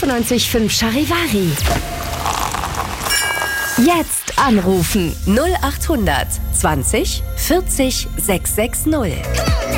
98,5 Charivari. Jetzt anrufen. 0800 20 40 660.